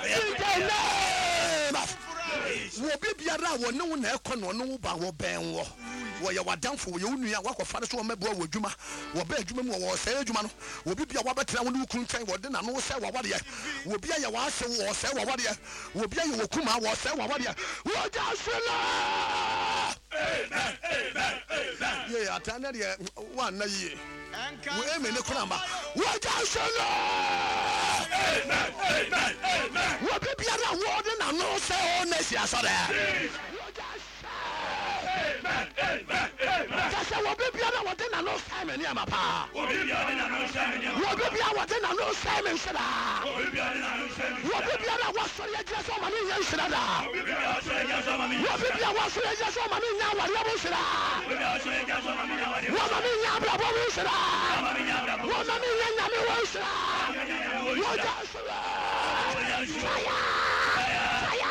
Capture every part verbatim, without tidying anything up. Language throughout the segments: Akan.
wo bibiara wo ne wo na ekɔ no no ba wo bɛn wo wo ye wadamfo wo ye unua wakɔfa so wo mabua wo adwuma wo ba adwuma mu wo sɛ adwuma no wo bibia wo bɛtena wo ne kunu nkyɛn wo de na no sɛ wo wade wo bia ye wa sɛ wo sɛ wo wade wo bia ye wo kuma wo sɛ wo wade wo ja sela amen amen amen ye atana de wa na ye wo eme ne kunamba wo ja sela amen amen amen wo bibiara wo de na no sɛ o na si asɔre wo ja amen amen amen kasa wo bibiara wo de na no sɛ me ne amapa wo bibiara na no sɛ me ne wo bibiara wo de na no sɛ me nsira wo bibiara na no sɛ me wo bibiara wo so ye gye so ma me ye nsira da wo bibiara so ye gye so ma me wo bibiara wo so ye gye so ma me nya wari wo nsira wo bibiara so ye gye so ma me nya wari wo ma me nya bra bo nsira wo ma me nya bra bo wo ma me nya nya me wo nsira wo ja nsira fire fire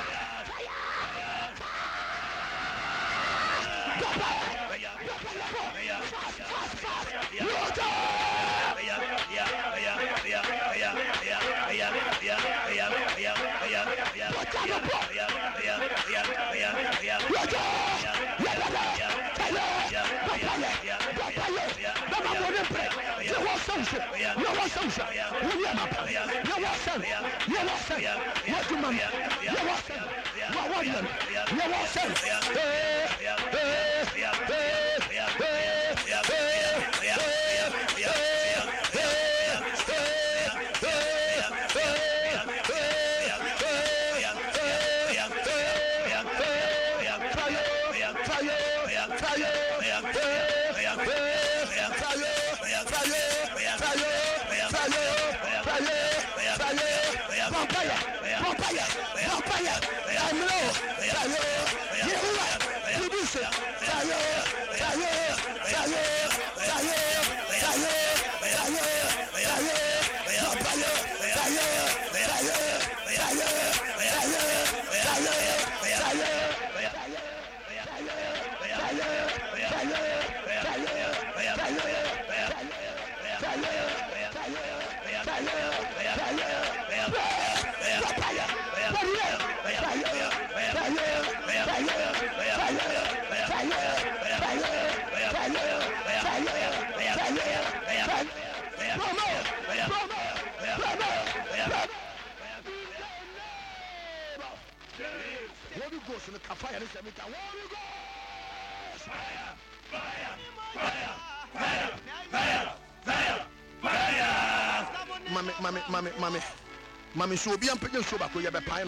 Mami, mami, mami, mami, so be am page so back we be pine.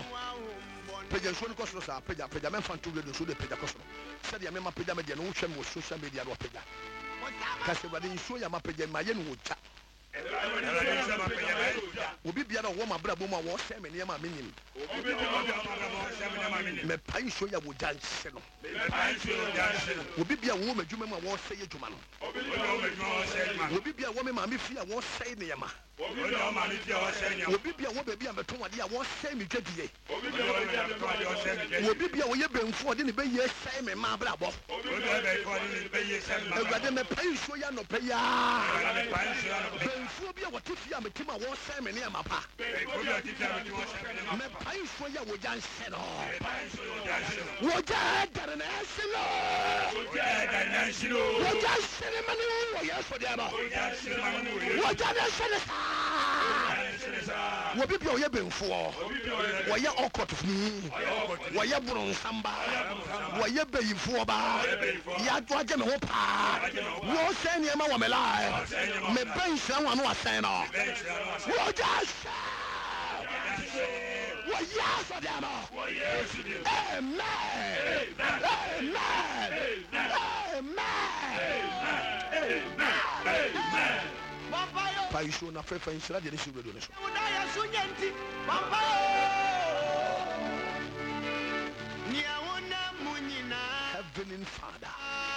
Page so no cost us page page men fan to radio so the page cost. Said ya me ma page me de no hwem wo social media no page. Kase bade so ya ma page ma ye no wo cha. Obi bia na wo ma bra bo ma wo se me ne ma menim. Me pan so ya wo janse no. Obi bia wo ma dwuma ma wo se ye dwuma no. Obi bia wo me ma me fi a wo se ne ma. Obi bia wo ba bia meto wade a wo se me dwadie. Obi bia wo ye benfo de ne be ye se me ma bra bo. Ewade me pan so ya no pe ya. Benfo bia wo tifi a metima wo se me ne ma pa. Me pan so ya wo janse no. Wo ja dare na sino. Wo ja dare na sino. Wo ja sene mani wo ya so de ba. Wo ja na sene sa. Wo bibia wo ye benfo. Wo ye okot funi. Wo ye buru nsamba. Wo ye beyifo ba. Ya to aje me ho pa. Wo se ne ma wo me la. Me ben hira wa no asen no. Wo ja Wo ya so de ma. Amen. Amen. Amen. Amen. Pai so na fe fe nsira de nsi redo ne so. Udaya so nyanti. Heavenly Father,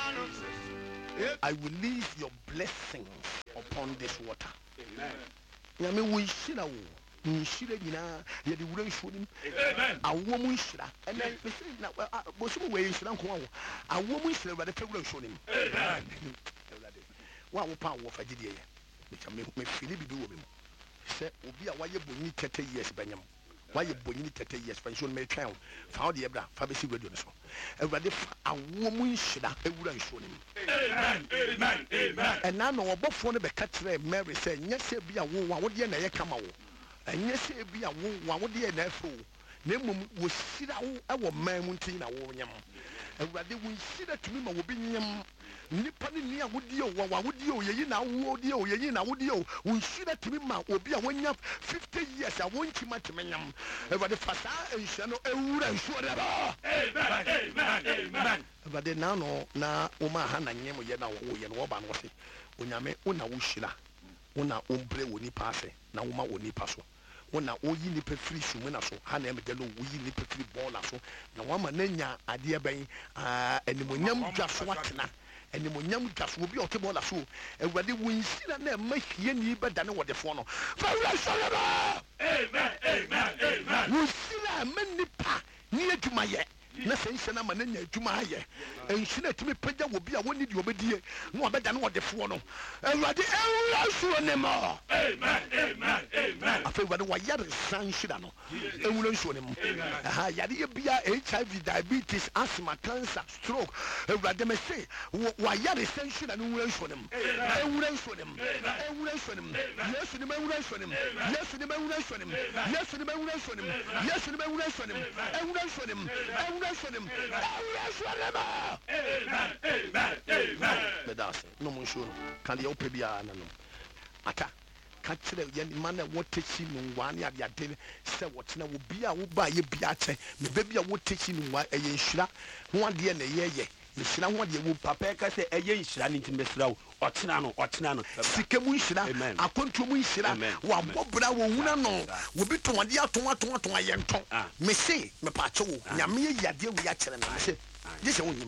I will leave your blessings upon this water. Amen. Yami wo shira wo. Nshira nyina ye de wura nsuo nim. Amen. Awo mu nshira. Ene be say na bosu mu we nshira nko wo. Awo mu nshira wura de wura nsuo nim. Amen. Wa wo pa wo fagide ye. Me me fili bibi wo me. Se obi a waye boni thirty years banyam. why you bonyini thirty years pension me twan fa de ebra fa be si radio so awurade fa awo mu nhira ewura nsuo nim amen amen amen and na no obofo no be ka kire Mary say nyese bia wo wo de na ye kama wo nyese bia wo wo de na afo na mmom wo sira wo ewo man mu ntin na wo nyam awurade wo sira tumi ma wo bi nyam nipa ni ni awudi o wa awudi o yeyi na awudi o yeyi na awudi o unshira timi ma obi a wonya fifty years a wonchi matemenyam everybody fasa enhia no ewura nsuo de ba amen amen amen everybody na no na o ma ha na nyem ye na wo ye no ba no se onyame una wo hira una ombre woni pa ase na wo ma woni pa so una oyi ni pe free sumu na so ha na emede no oyi ni pe free ball na so na wa ma na nya ade ben ah enimonyam dwa so atena eni mo nyam dwaso obi o tebo la so ewurade wonsira na mahie ni beda ne wodefo no fa wura solaba amen amen amen wonsira manipa ni adwuma ye na sense na mananya adwuma aye enhina timi pagya obi a woni di obedie no obeda ne wodefo no ewurade ewura so ne mo amen amen amen afa ewurade wa yare san hira no ewura so ne mo aha yare ye bia H I V, diabetes, asthma, cancer, stroke ewurade me say wa yare san hira no ewura so ne mo ewura so ne mo ewura so ne mo yesu ne mo ewura so ne mo yesu ne mo ewura so ne mo yesu ne mo ewura so ne mo yesu ne mo ewura so ne mo ewura so ne mo ewura Amen, amen, amen. Bedase, no mo show. Kan ye ope bia na no. Ata, ka kire ye man na wotechi no wan ya ya de se wotena wo bia wo ba ye bia che. Me be bia wotechi no wan eye nhira. Ho ade na ye ye. Me hira ho ade wo papa ka se eye nhira ni ntim besira wo. Otena no, otena no. Sike mu nhira, akontu mu nhira. Wa bobra wo huna no. Wo bi to ade aton aton aton aye nton. Me se me pa che wo. Nyame ye yade wo ya kire na me se. Je se wo